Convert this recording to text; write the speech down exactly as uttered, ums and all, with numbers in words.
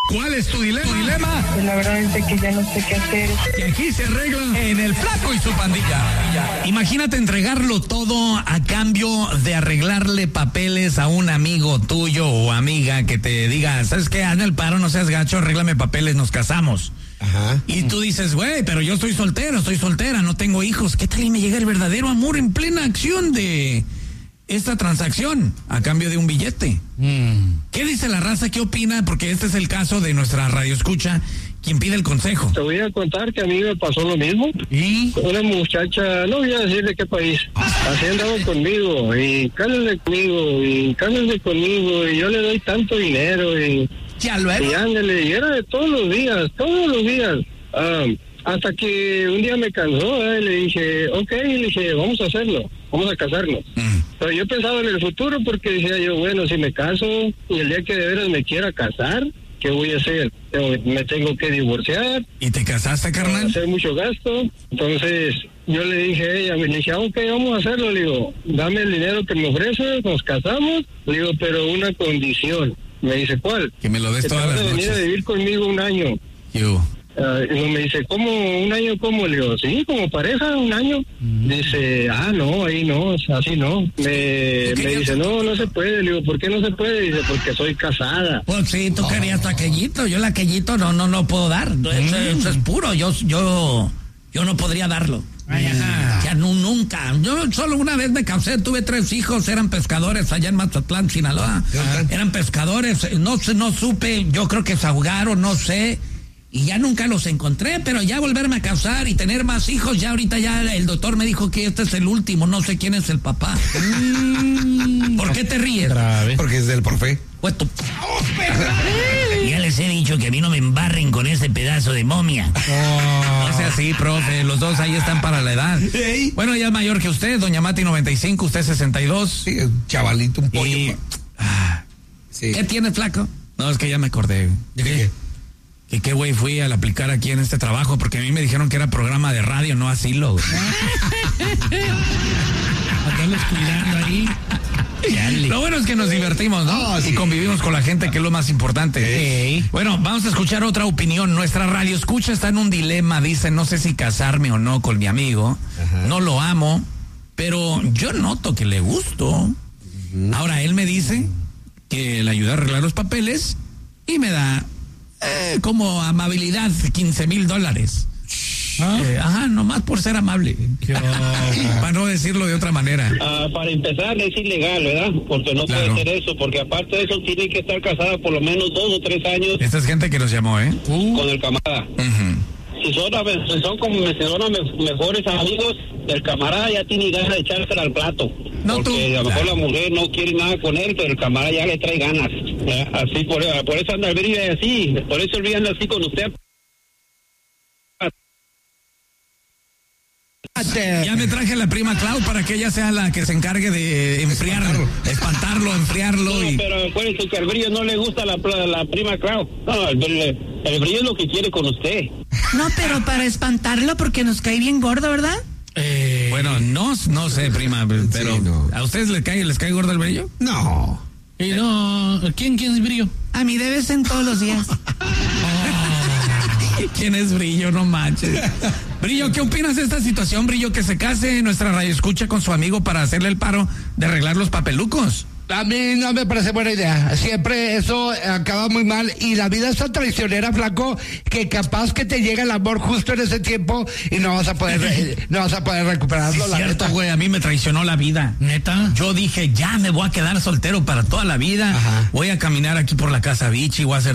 ¿Cuál es tu dilema? ¿Tu dilema? Pues la verdad es que ya no sé qué hacer. Que aquí se arregla en El Flaco y su pandilla. Imagínate entregarlo todo a cambio de arreglarle papeles a un amigo tuyo o amiga que te diga, ¿sabes qué? Hazme el paro, no seas gacho, arréglame papeles, nos casamos. Ajá. Y tú dices, güey, pero yo estoy soltero, estoy soltera, no tengo hijos. ¿Qué tal y me llega el verdadero amor en plena acción de esta transacción a cambio de un billete? Mm. ¿Qué dice la raza? ¿Qué opina? Porque este es el caso de nuestra radioescucha, quien pide el consejo. Te voy a contar que a mí me pasó lo mismo. ¿Y? Una muchacha, no voy a decir de qué país, así andaba conmigo, y cállense conmigo, y cállense conmigo, y yo le doy tanto dinero, y... Ya luego. Y ándale, y era de todos los días, todos los días. Ah, hasta que un día me cansó, eh, le dije, ok, le dije, vamos a hacerlo, vamos a casarnos. Mm. Pero yo pensaba en el futuro porque decía yo, bueno, si me caso y el día que de veras me quiera casar, ¿qué voy a hacer? Me tengo que divorciar. ¿Y te casaste, carnal? Hacer mucho gasto. Entonces, yo le dije a ella, le dije, ok, vamos a hacerlo. Le digo, dame el dinero que me ofreces, nos casamos. Le digo, pero una condición. Me dice, ¿cuál? Que me lo des que todas las noches. venir a vivir conmigo un año. Yo. Uh, y me dice, ¿cómo? ¿Un año cómo? Le digo, sí, como pareja, un año. Mm. Dice, ah, no, ahí no, así no. Me, me dice, no, no se puede. Le digo, ¿por qué no se puede? Dice, porque soy casada. Pues sí, tú oh. querías tu aquellito, yo el aquellito no, no, no puedo dar. Mm. Eso, eso es puro, yo, yo, yo no podría darlo. Ay, ajá. Ya no, nunca. Yo solo una vez me casé, tuve tres hijos, eran pescadores allá en Mazatlán, Sinaloa. Ajá. Eran pescadores, no, no supe, yo creo que se ahogaron, no sé. Y ya nunca los encontré, pero ya volverme a casar y tener más hijos, ya ahorita ya el doctor me dijo que este es el último, no sé quién es el papá. Mm, ¿por qué te ríes? Grave. Porque es del profe. Pues tú... Ya les he dicho que a mí no me embarren con ese pedazo de momia. Oh. No sea así, profe, los dos ahí están para la edad. ¿Hey? Bueno, ella es mayor que usted, doña Mati noventa y cinco, usted sesenta y dos. Sí, chavalito, un pollo. Y... Ah, sí. ¿Qué tienes, flaco? No, es que ya me acordé. ¿De qué? qué? ¿Y qué güey fui al aplicar aquí en este trabajo? Porque a mí me dijeron que era programa de radio, no asilo. Andamos cuidando ahí. Lo bueno es que nos divertimos, ¿no? Oh, sí. Y convivimos con la gente, que es lo más importante. Sí. Bueno, vamos a escuchar otra opinión. Nuestra radio escucha está en un dilema. Dice, no sé si casarme o no con mi amigo. Ajá. No lo amo, pero yo noto que le gusto. Uh-huh. Ahora, él me dice que le ayuda a arreglar los papeles y me da... Eh, como amabilidad, quince mil dólares. ¿Ah? Eh, ajá, nomás por ser amable. Para no decirlo de otra manera. Uh, para empezar, es ilegal, ¿verdad? Porque no claro. puede ser eso, porque aparte de eso, tiene que estar casada por lo menos dos o tres años. Esta es gente que nos llamó, ¿eh? Uh. Con el camarada. Uh-huh. Si son, si son como si son mejores amigos, el camarada ya tiene ganas de echársela al plato. No, porque tú. A lo mejor claro. la mujer no quiere nada con él, pero el camarada ya le trae ganas. ¿Eh? Así por, por eso anda el brillo así, por eso el brillo anda así con usted. Ya me traje a la prima Clau para que ella sea la que se encargue de enfriarlo, espantarlo, enfriarlo. No, y... pero acuérdense que al brillo no le gusta la, la prima Clau. No, el, el brillo es lo que quiere con usted. No, pero para espantarlo porque nos cae bien gordo, ¿verdad? Eh, bueno, no, no sé, prima, pero sí, no. ¿A ustedes les cae, les cae gordo el brillo? No. Y no, ¿quién, quién es brillo? A mí debe ser en todos los días. Oh, ¿quién es brillo? No manches. Brillo, ¿qué opinas de esta situación, Brillo? Que se case nuestra radio escucha con su amigo para hacerle el paro de arreglar los papelucos. A mí no me parece buena idea. Siempre eso acaba muy mal. Y la vida es tan traicionera, flaco, que capaz que te llega el amor justo en ese tiempo y no vas a poder no vas a poder recuperarlo. Sí, la cierto, güey, a mí me traicionó la vida. ¿Neta? Yo dije, ya me voy a quedar soltero para toda la vida. Ajá. Voy a caminar aquí por la Casa Vichy, voy a hacer